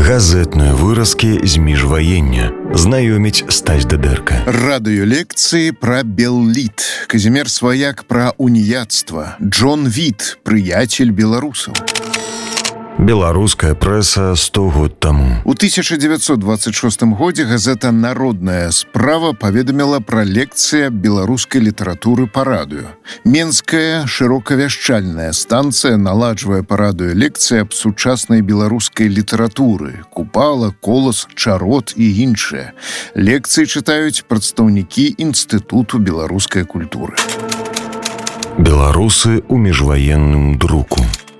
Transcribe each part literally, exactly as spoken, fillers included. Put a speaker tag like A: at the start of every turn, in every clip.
A: Газетныя выразкі з міжваення. Знаёміць Стась Дадэрка.
B: Радыёлекцыі пра Белліт. Казімер Сваяк пра уніяцтва. Джон Віт, прыяцель беларусаў.
A: Беларуская прэса сто год таму.
B: У тысяча дзевяцьсот дваццаць шостым годзе газета «Народная справа» паведаміла пра лекцыя беларускай літаратуры па радыё. Менская шырокавяшчальная станцыя наладжвае па радыё лекцыі аб сучаснай беларускай літаратуры, Купала, Колас, Чарот і іншыя. Лекцыі чытаюць прадстаўнікі Інстытуту беларускай культуры.
A: Беларусы ў міжваенным друку.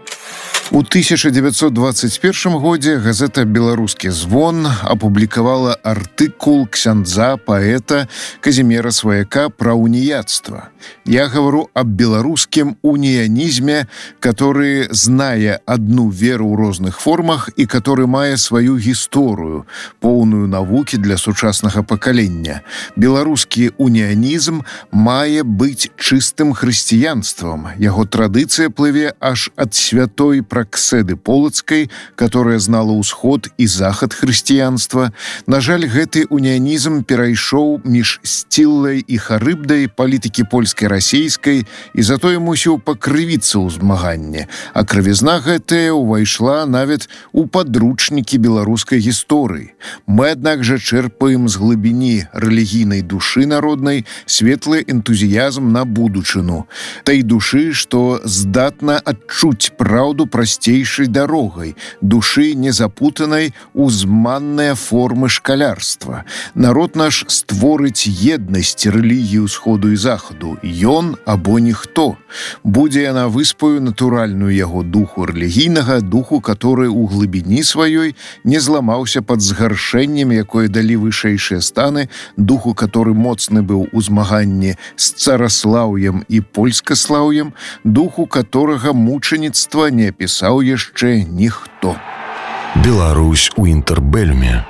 B: У тысяча дзевяцьсот дваццаць першым годзе газета «Беларускі звон» апублікавала артыкул ксяндза паэта Казімера Сваяка пра уніяцтва. Я говорю об белорусском унионизме, который, зная одну веру в разных формах и который мае свою историю, полную науки для сучаснага поколения. Белорусский унионизм мае быть чистым христианством. Его традиция плыве аж от святой Пракседы Полацкай, которая знала усход и захад христианства. На жаль, гэты унионизм перайшоў між Сціллай и Харыбдай, политики польскай расійскай, і затое мусіў пакрывіцца ў змаганне. А крывізна гэтая ўвайшла нават у падручнікі беларускай гісторыі. Мы, аднак жа, чэрпаем з глыбіні рэлігійнай душы народнай светлы энтузіязм на будучыну. Той душы, што здатна адчуць праўду прасцейшай дарогай, душы незапутанай у зманныя формы шкалярства. Народ наш створыць еднасць рэлігіі ўсходу і захаду. Ён або ніхто. Будзе яна выспаю натуральную яго духу рэлігійнага, духу, который у глыбіні сваёй не зламаўся пад згаршэннем, якое далі вышэйшыя станы, духу, который моцны быў у змаганні з цараслаўем і польскаслаўем, духу, которага мучаніцтва не апісаў яшчэ ніхто.
A: Беларусь у інтэрбэльме.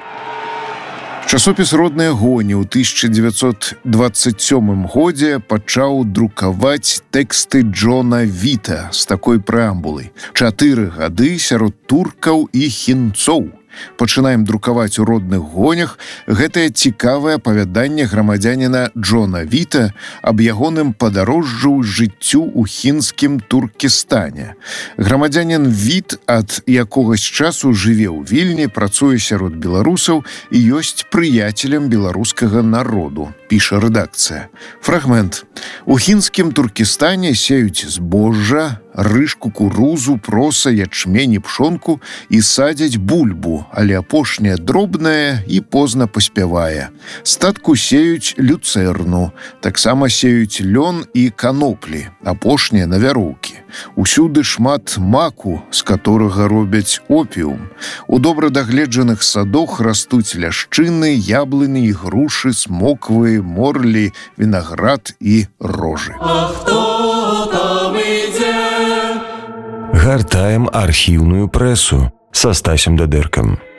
B: Часопіс «Родная гоні» ў тысяча дзевяцьсот дваццаць сёмым годзе пачаў друкаваць тэксты Джона Віта з такой прэамбулай. Чатыры гады сярод туркаў і хінцоў. Пачынаем друкаваць у «Родных гонях» гэтае цікавае апавяданне грамадзяніна Джона Віта аб ягоным падарожжу ў жыццю ў хінскім Туркестане. Грамадзянін Віт ад якогось часу жыве ў Вільні, працуе сярод беларусаў і ёсць прыяцелем беларускага народу, піша рэдакцыя. Фрагмент. У хінскім Туркестане сеюць збожжа, рыж, кукурузу, проса, ячмень і пшонку і садзяць бульбу, але апошняя дробная і позна паспявае. Статку сеюць люцэрну, таксама сеюць лён і каноплі, апошняя на вяроўкі. Усюды шмат маку, з которага робяць опіум. У добра дагледжаных садах растуць ляшчыны, яблыні і грушы, смоквы, морлі, вінаград і рожы.
C: А хто там ідзе?
A: Гартаем архіўную прэсу са Стасем Дадэркам.